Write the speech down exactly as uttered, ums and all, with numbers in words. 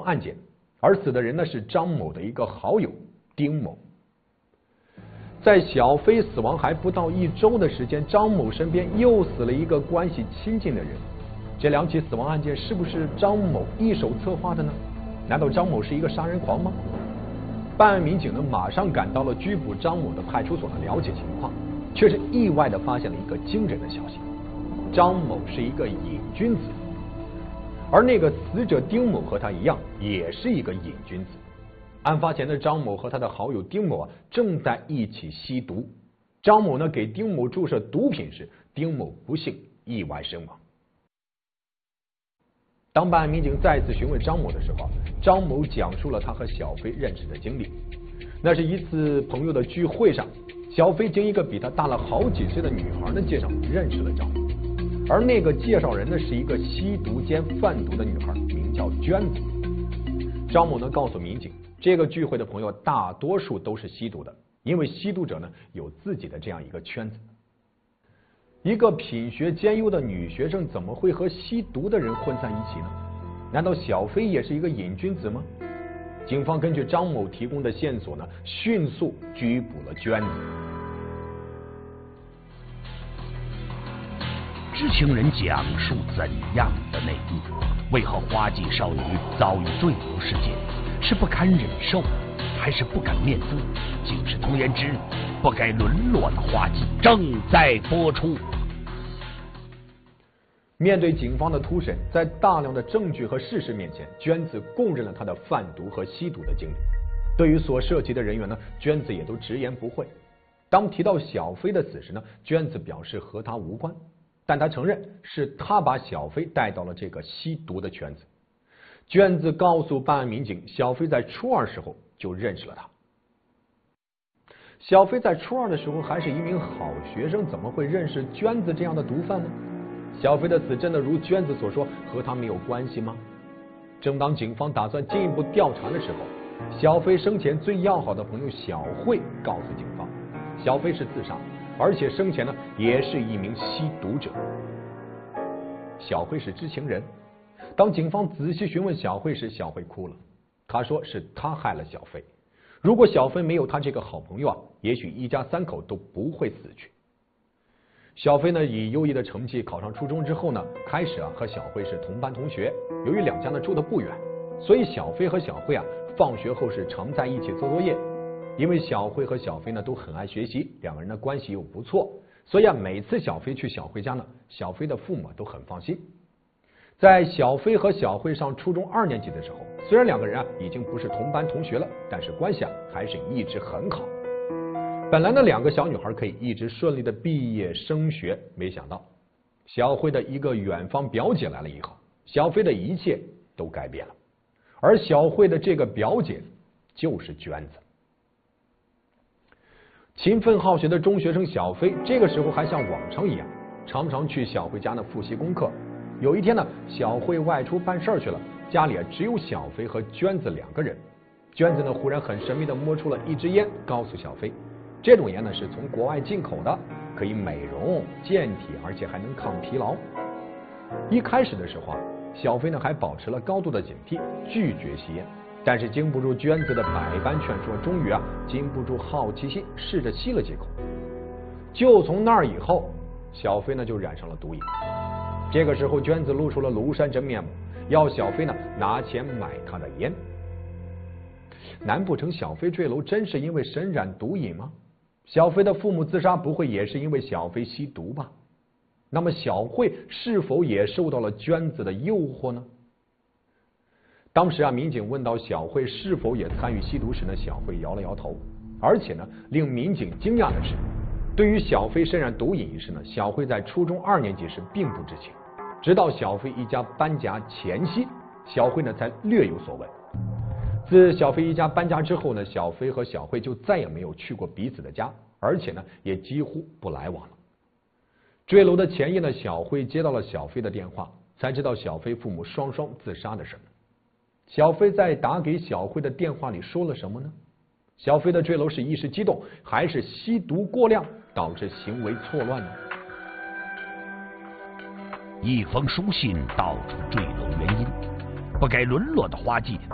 案件，而死的人呢是张某的一个好友丁某。在小飞死亡还不到一周的时间，张某身边又死了一个关系亲近的人。这两起死亡案件是不是张某一手策划的呢？难道张某是一个杀人狂吗？办案民警呢马上赶到了拘捕张某的派出所呢了解情况，却是意外的发现了一个惊人的消息：张某是一个瘾君子，而那个死者丁某和他一样，也是一个瘾君子。案发前的张某和他的好友丁某啊正在一起吸毒，张某呢给丁某注射毒品时，丁某不幸意外身亡。当办案民警再次询问张某的时候，张某讲述了他和小飞认识的经历。那是一次朋友的聚会上，小飞经一个比他大了好几岁的女孩的介绍认识了张某，而那个介绍人呢是一个吸毒兼贩毒的女孩，名叫娟子。张某呢告诉民警，这个聚会的朋友大多数都是吸毒的，因为吸毒者呢有自己的这样一个圈子。一个品学兼优的女学生怎么会和吸毒的人混在一起呢？难道小飞也是一个瘾君子吗？警方根据张某提供的线索呢，迅速拘捕了娟子。 知情人讲述怎样的内幕？为何花季少女遭遇坠楼事件？是不堪忍受，还是不敢面对？警示童言之不该沦落的花季正在播出。 面对警方的突审，在大量的证据和事实面前，娟子供认了她的贩毒和吸毒的经历。对于所涉及的人员呢，娟子也都直言不讳。当提到小飞的死时呢，娟子表示和他无关，但她承认是他把小飞带到了这个吸毒的圈子。娟子告诉办案民警，小飞在初二时候就认识了他。小飞在初二的时候还是一名好学生，怎么会认识娟子这样的毒贩呢？小飞的死真的如娟子所说和他没有关系吗？正当警方打算进一步调查的时候，小飞生前最要好的朋友小慧告诉警方，小飞是自杀，而且生前呢也是一名吸毒者。小慧是知情人，当警方仔细询问小慧时，小慧哭了，她说是她害了小飞，如果小飞没有她这个好朋友啊，也许一家三口都不会死去。小飞呢以优异的成绩考上初中之后呢，开始啊和小慧是同班同学。由于两家呢住得不远，所以小飞和小慧啊放学后是常在一起做作业。因为小慧和小飞呢都很爱学习，两个人的关系又不错，所以啊每次小飞去小慧家呢，小飞的父母都很放心。在小飞和小慧上初中二年级的时候，虽然两个人啊已经不是同班同学了，但是关系啊还是一直很好。本来呢两个小女孩可以一直顺利的毕业升学，没想到小慧的一个远方表姐来了以后，小飞的一切都改变了。而小慧的这个表姐就是娟子。勤奋好学的中学生小飞这个时候还像往常一样，常常去小慧家呢复习功课。有一天呢，小慧外出办事去了，家里啊只有小飞和娟子两个人。娟子呢忽然很神秘的摸出了一支烟，告诉小飞，这种烟呢是从国外进口的，可以美容健体，而且还能抗疲劳。一开始的时候啊，小飞呢还保持了高度的警惕，拒绝吸烟。但是经不住娟子的百般劝说，终于啊禁不住好奇心，试着吸了几口。就从那儿以后，小飞呢就染上了毒瘾。这个时候，娟子露出了庐山真面目，要小飞呢拿钱买他的烟。难不成小飞坠楼真是因为身染毒瘾吗？小飞的父母自杀不会也是因为小飞吸毒吧？那么小慧是否也受到了娟子的诱惑呢？当时啊，民警问到小慧是否也参与吸毒时呢，小慧摇了摇头。而且呢，令民警惊讶的是，对于小飞身染毒瘾一事呢，小慧在初中二年级时并不知情，直到小飞一家搬家前夕，小慧呢才略有所闻。自小飞一家搬家之后呢，小飞和小慧就再也没有去过彼此的家，而且呢也几乎不来往了。坠楼的前夜呢，小慧接到了小飞的电话，才知道小飞父母双双自杀的事。小飞在打给小慧的电话里说了什么呢？小飞的坠楼是一时激动，还是吸毒过量导致行为错乱呢？ 一封书信道出坠楼原因，不该沦落的花季